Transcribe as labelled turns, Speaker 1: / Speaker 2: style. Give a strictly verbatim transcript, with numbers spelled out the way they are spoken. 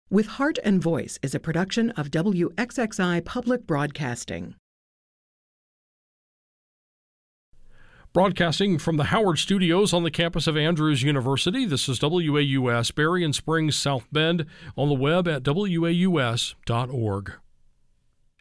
Speaker 1: With Heart and Voice is a production of W X X I Public Broadcasting.
Speaker 2: Broadcasting from the Howard Studios on the campus of Andrews University, this is W A U S, Berrien Springs, South Bend, on the web at W A U S dot org.